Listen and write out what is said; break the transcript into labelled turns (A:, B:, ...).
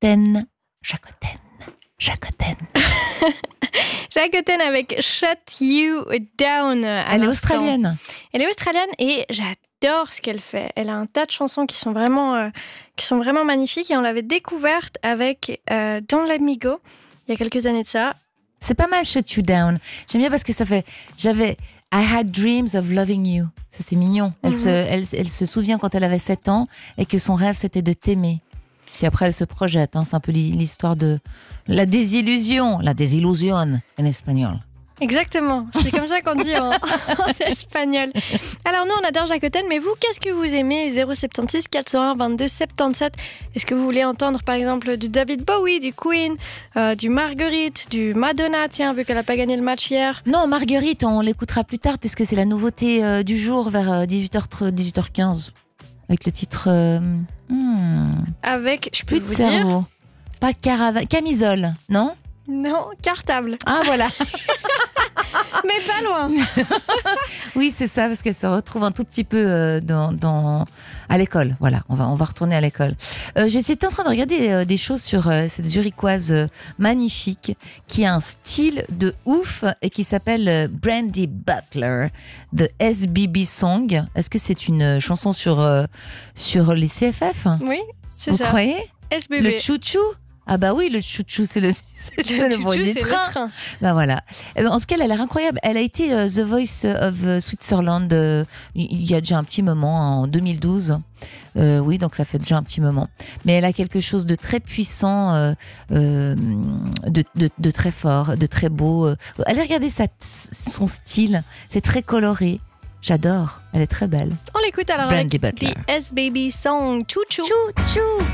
A: Jacoten. Jacoten. Jacoten.
B: Jacoten avec Shut You Down.
A: Elle est australienne.
B: Elle est australienne et j'adore ce qu'elle fait. Elle a un tas de chansons qui sont vraiment magnifiques et on l'avait découverte avec Don't Let Me Go il y a quelques années de ça.
A: C'est pas mal, Shut You Down. J'aime bien parce que ça fait... I had dreams of loving you. Ça, c'est mignon. Elle se souvient quand elle avait 7 ans et que son rêve, c'était de t'aimer. Puis après, elle se projette. C'est un peu l'histoire de la désillusion. La désillusion en espagnol.
B: Exactement. C'est comme ça qu'on dit en espagnol. Alors nous, on adore Jacoten, mais vous, qu'est-ce que vous aimez? 076 401 22 77. Est-ce que vous voulez entendre, par exemple, du David Bowie, du Queen, du Marguerite, du Madonna, tiens, vu qu'elle n'a pas gagné le match hier?
A: Non, Marguerite, on l'écoutera plus tard puisque c'est la nouveauté du jour vers 18h15 avec le titre
B: Avec, je peux
A: plus de
B: vous
A: cerveau.
B: dire...
A: Pas camisole, non?
B: Non, cartable.
A: Ah voilà.
B: Mais pas loin.
A: Oui, c'est ça, parce qu'elle se retrouve un tout petit peu à l'école. Voilà, on va retourner à l'école. J'étais en train de regarder des choses sur cette Zurichoise magnifique qui a un style de ouf et qui s'appelle Brandy Butler de SBB Song. Est-ce que c'est une chanson sur les CFF?
B: Oui, c'est
A: Vous
B: ça.
A: croyez?
B: SBB.
A: Le chouchou? Ah bah oui, le chouchou, c'est le bruit des trains. Bah voilà. En tout cas, elle a l'air incroyable. Elle a été The Voice of Switzerland il y a déjà un petit moment, en 2012. Oui, donc ça fait déjà un petit moment. Mais elle a quelque chose de très puissant, de très fort, de très beau. Allez regarder son style. C'est très coloré. J'adore. Elle est très belle.
B: On l'écoute alors
A: Brandy
B: avec
A: Butler.
B: The S-Baby Song. Chou chou.
A: Chou chou.